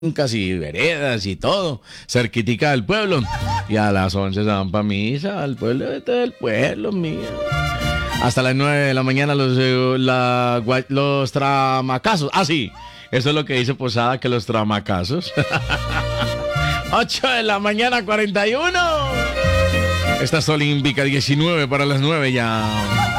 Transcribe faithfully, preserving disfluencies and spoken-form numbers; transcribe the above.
fincas y veredas y todo, cerquitica del pueblo. Y a las once se van para misa, al pueblo del pueblo, mío. Hasta las nueve de la mañana los, eh, la, los tramacazos. Ah, sí, eso es lo que dice Posada, que los tramacazos. ocho de la mañana, cuarenta y uno. Esta es Olímpica, diecinueve para las nueve ya.